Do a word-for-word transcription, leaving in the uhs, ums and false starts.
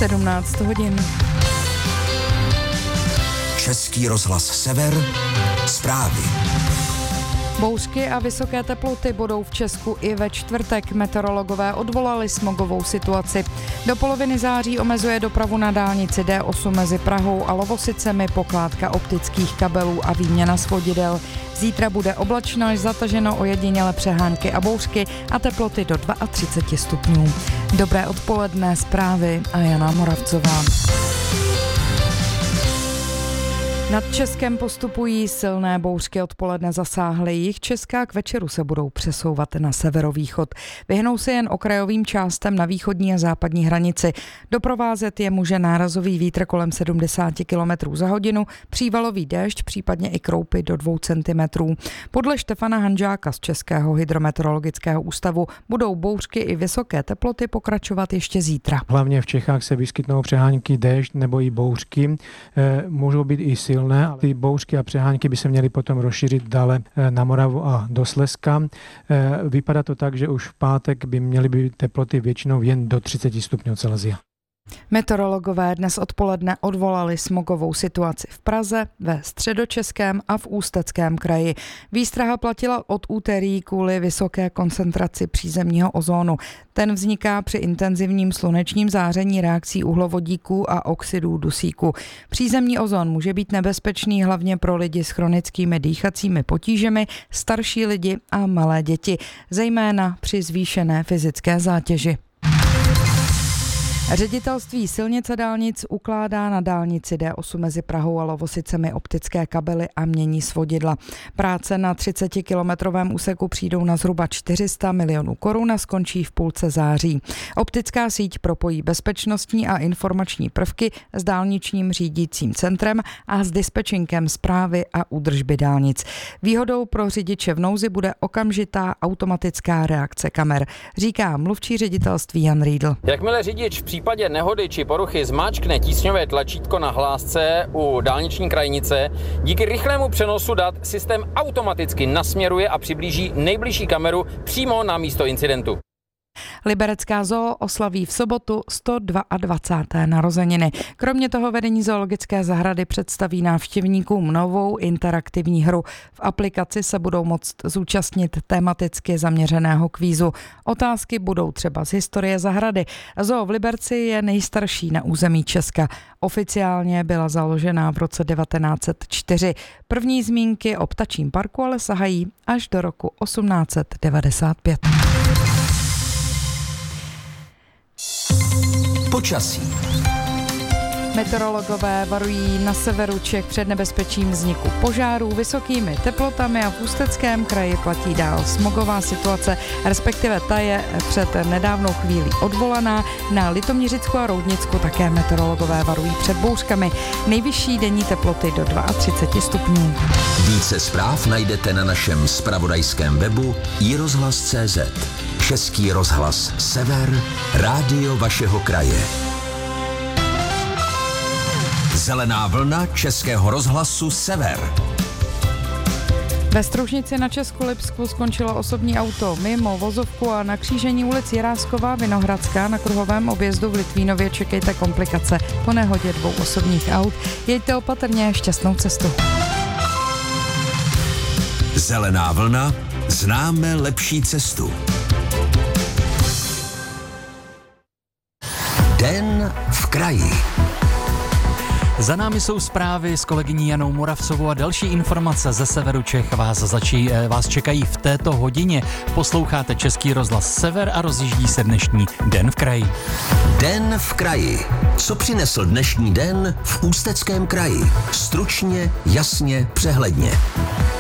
sedmnáct hodin. Český rozhlas Sever, zprávy. Bouřky a vysoké teploty budou v Česku i ve čtvrtek. Meteorologové odvolali smogovou situaci. Do poloviny září omezuje dopravu na dálnici D osm mezi Prahou a Lovosicemi pokládka optických kabelů a výměna svodidel. Zítra bude oblačno až zataženo ojediněle přehánky a bouřky a teploty do třicet dva stupňů. Dobré odpoledne, zprávy a Jana Moravcová. Nad Českem postupují silné bouřky, odpoledne zasáhly jih Česka, k večeru se budou přesouvat na severovýchod. Vyhnou se jen okrajovým částem na východní a západní hranici. Doprovázet je může nárazový vítr kolem sedmdesát kilometrů za hodinu, přívalový déšť, případně i kroupy do dvou centimetrů. Podle Štefana Hanžáka z Českého hydrometeorologického ústavu budou bouřky i vysoké teploty pokračovat ještě zítra. Hlavně v Čechách se vyskytnou přehánky, déšť nebo i bouřky. E, můžou být i silné. Ale ty bouřky a přehánky by se měly potom rozšířit dále na Moravu a do Slezska. Vypadá to tak, že už v pátek by měly být teploty většinou jen do třicet stupňů Celsia. Meteorologové dnes odpoledne odvolali smogovou situaci v Praze, ve Středočeském a v Ústeckém kraji. Výstraha platila od úterý kvůli vysoké koncentraci přízemního ozónu. Ten vzniká při intenzivním slunečním záření reakcí uhlovodíků a oxidů dusíku. Přízemní ozon může být nebezpečný hlavně pro lidi s chronickými dýchacími potížemi, starší lidi a malé děti, zejména při zvýšené fyzické zátěži. Ředitelství silnic a dálnic ukládá na dálnici D osm mezi Prahou a Lovosicemi optické kabely a mění svodidla. Práce na třicetikilometrovém úseku přijdou na zhruba čtyři sta milionů korun a skončí v půlce září. Optická síť propojí bezpečnostní a informační prvky s dálničním řídícím centrem a s dispečinkem správy a údržby dálnic. Výhodou pro řidiče v nouzi bude okamžitá automatická reakce kamer, říká mluvčí ředitelství Jan Riedl. Jakmile řidič v případě nehody či poruchy zmáčkne tísňové tlačítko na hlásce u dálniční krajnice, díky rychlému přenosu dat systém automaticky nasměruje a přiblíží nejbližší kameru přímo na místo incidentu. Liberecká zoo oslaví v sobotu sto dvacáté druhé narozeniny. Kromě toho vedení zoologické zahrady představí návštěvníkům novou interaktivní hru. V aplikaci se budou moct zúčastnit tematicky zaměřeného kvízu. Otázky budou třeba z historie zahrady. Zoo v Liberci je nejstarší na území Česka. Oficiálně byla založena v roce devatenáct set čtyři. První zmínky o ptačím parku ale sahají až do roku osmnáct set devadesát pět. Počasí. Meteorologové varují na severu Čech před nebezpečím vzniku požárů, vysokými teplotami a v Ústeckém kraji platí dál smogová situace, respektive ta je před nedávnou chvílí odvolaná. Na Litoměřicku a Roudnicku také meteorologové varují před bouřkami. Nejvyšší denní teploty do třicet dva stupňů. Více zpráv najdete na našem zpravodajském webu i rozhlas tečka cé zet. Český rozhlas Sever, rádio vašeho kraje. Zelená vlna Českého rozhlasu Sever. Ve Stroužnici na Česku Lipsku skončilo osobní auto mimo vozovku a na křížení ulic Jiráskova Vinohradská na kruhovém objezdu v Litvínově čekejte komplikace po nehodě dvou osobních aut. Jeďte opatrně, šťastnou cestu. Zelená vlna, známe lepší cestu. Den v kraji. Za námi jsou zprávy s kolegyní Janou Moravcovou a další informace ze severu Čech vás, začí, vás čekají v této hodině. Posloucháte Český rozhlas Sever a rozjíždí se dnešní Den v kraji. Den v kraji. Co přinesl dnešní den v Ústeckém kraji? Stručně, jasně, přehledně.